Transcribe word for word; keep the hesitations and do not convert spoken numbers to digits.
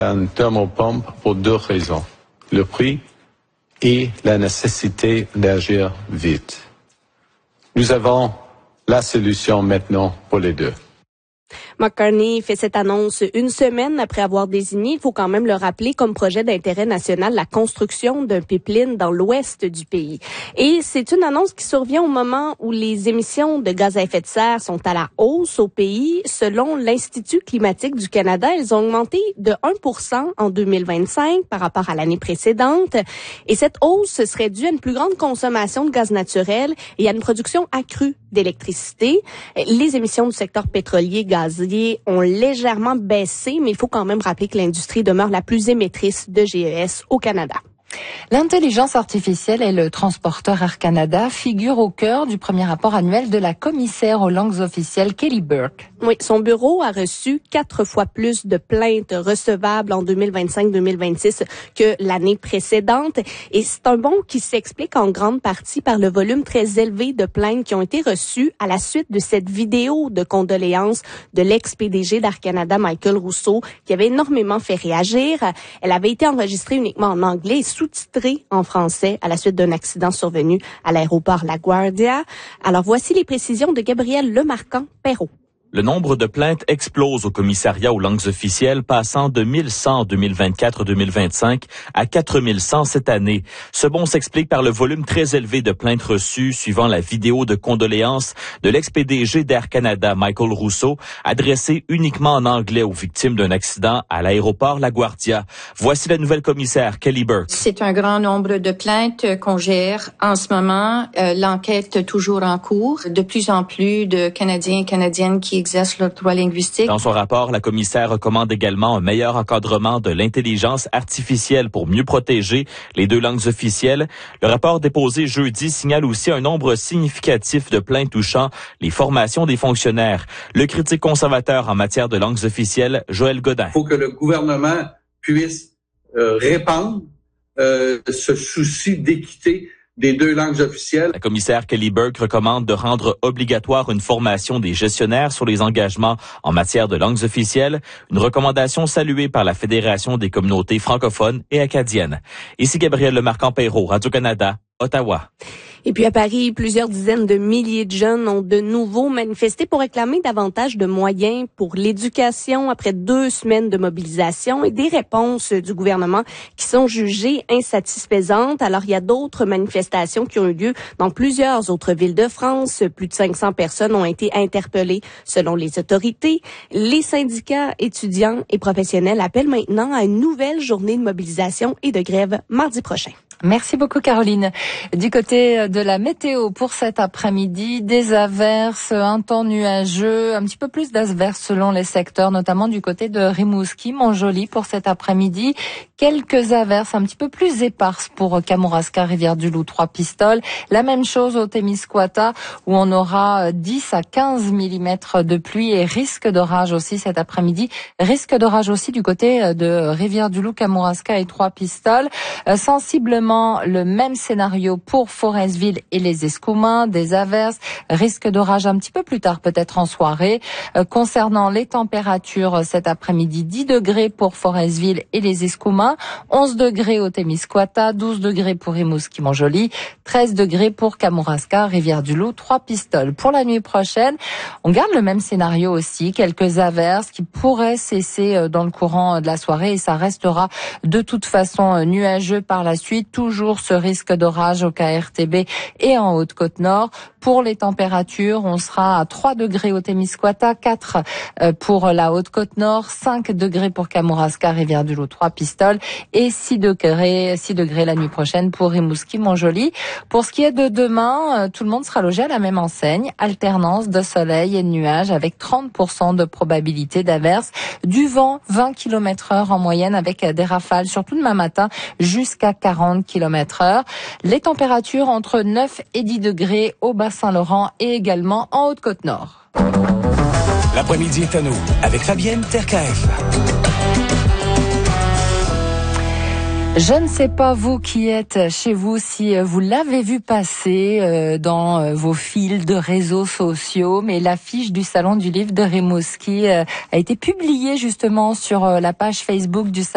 une thermopompe pour deux raisons. Le prix et la nécessité d'agir vite. Nous avons la solution maintenant pour les deux. Mark Carney fait cette annonce une semaine après avoir désigné, il faut quand même le rappeler, comme projet d'intérêt national la construction d'un pipeline dans l'ouest du pays. Et c'est une annonce qui survient au moment où les émissions de gaz à effet de serre sont à la hausse au pays. Selon l'Institut climatique du Canada, elles ont augmenté de un pour cent en deux mille vingt-cinq par rapport à l'année précédente. Et cette hausse serait due à une plus grande consommation de gaz naturel et à une production accrue d'électricité. Les émissions du secteur pétrolier, gazier ont légèrement baissé, mais il faut quand même rappeler que l'industrie demeure la plus émettrice de G E S au Canada. L'intelligence artificielle et le transporteur Air Canada figurent au cœur du premier rapport annuel de la commissaire aux langues officielles Kelly Burke. Oui, son bureau a reçu quatre fois plus de plaintes recevables en deux mille vingt-cinq deux mille vingt-six que l'année précédente. Et c'est un bond qui s'explique en grande partie par le volume très élevé de plaintes qui ont été reçues à la suite de cette vidéo de condoléances de l'ex-P D G d'Air Canada, Michael Rousseau, qui avait énormément fait réagir. Elle avait été enregistrée uniquement en anglais et sous-titrée en français à la suite d'un accident survenu à l'aéroport LaGuardia. Alors voici les précisions de Gabriel Lemarquand-Perrault. Le nombre de plaintes explose au commissariat aux langues officielles, passant de mille cent en deux mille vingt-quatre deux mille vingt-cinq à quatre mille cent cette année. Ce bond s'explique par le volume très élevé de plaintes reçues suivant la vidéo de condoléances de l'ex-P D G d'Air Canada, Michael Rousseau, adressée uniquement en anglais aux victimes d'un accident à l'aéroport LaGuardia. Voici la nouvelle commissaire, Kelly Burke. C'est un grand nombre de plaintes qu'on gère en ce moment. Euh, l'enquête toujours en cours. De plus en plus de Canadiens et Canadiennes qui exercent leur droit linguistique. Dans son rapport, la commissaire recommande également un meilleur encadrement de l'intelligence artificielle pour mieux protéger les deux langues officielles. Le rapport déposé jeudi signale aussi un nombre significatif de plaintes touchant les formations des fonctionnaires. Le critique conservateur en matière de langues officielles, Joël Godin. Il faut que le gouvernement puisse euh, répandre euh, ce souci d'équité des deux langues officielles. La commissaire Kelly Burke recommande de rendre obligatoire une formation des gestionnaires sur les engagements en matière de langues officielles, une recommandation saluée par la Fédération des communautés francophones et acadiennes. Ici Gabriel Lemarquand-Perrault, Radio-Canada, Ottawa. Et puis à Paris, plusieurs dizaines de milliers de jeunes ont de nouveau manifesté pour réclamer davantage de moyens pour l'éducation après deux semaines de mobilisation et des réponses du gouvernement qui sont jugées insatisfaisantes. Alors, il y a d'autres manifestations qui ont eu lieu dans plusieurs autres villes de France. Plus de cinq cents personnes ont été interpellées selon les autorités. Les syndicats étudiants et professionnels appellent maintenant à une nouvelle journée de mobilisation et de grève mardi prochain. Merci beaucoup Caroline. Du côté de la météo pour cet après-midi, des averses, un temps nuageux, un petit peu plus d'averses selon les secteurs, notamment du côté de Rimouski, Montjoly pour cet après-midi. Quelques averses un petit peu plus éparses pour Kamouraska, Rivière-du-Loup, Trois-Pistoles. La même chose au Témiscouata où on aura dix à quinze millimètres de pluie et risque d'orage aussi cet après-midi. Risque d'orage aussi du côté de Rivière-du-Loup, Kamouraska et Trois-Pistoles. Euh, sensiblement le même scénario pour Forestville et les Escoumins, des averses, risque d'orage un petit peu plus tard, peut-être en soirée. Euh, concernant les températures cet après-midi, dix degrés pour Forestville et les Escoumins, onze degrés au Témiscouata, douze degrés pour Rimouski, Montjoly, treize degrés pour Kamouraska, Rivière-du-Loup, Trois-Pistoles. Pour la nuit prochaine, on garde le même scénario aussi, quelques averses qui pourraient cesser dans le courant de la soirée et ça restera de toute façon nuageux par la suite. Toujours ce risque d'orage au K R T B et en Haute-Côte-Nord. Pour les températures, on sera à trois degrés au Témiscouata, quatre pour la Haute-Côte-Nord, cinq degrés pour Kamouraska, Rivière-du-Loup, Trois-Pistoles et six degrés, six degrés la nuit prochaine pour Rimouski, Montjoly. Pour ce qui est de demain, tout le monde sera logé à la même enseigne, alternance de soleil et de nuages avec trente pour cent de probabilité d'averse, du vent vingt kilomètres heure en moyenne avec des rafales, surtout demain matin, jusqu'à quarante kilomètres heure. Les températures entre neuf et dix degrés au Bas-Saint-Laurent et également en Haute-Côte-Nord. L'après-midi est à nous avec Fabienne Terkaef. Je ne sais pas vous qui êtes chez vous si vous l'avez vu passer dans vos fils de réseaux sociaux, mais l'affiche du Salon du Livre de Rimouski a été publiée justement sur la page Facebook du